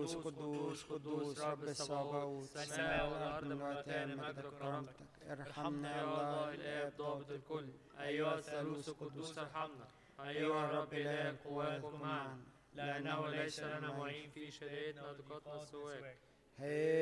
قدوس قدوس قدوس رب الصباوت، السماء والأرض ملأتان مجدك وكرامتك. ارحمنا يا الله الآب ضابط الكل، أيها الثالوث القدوس ارحمنا. أيها الرب إله القوات كن معنا، لأنه ليس لنا معين في شريعتنا وتقدس سواك.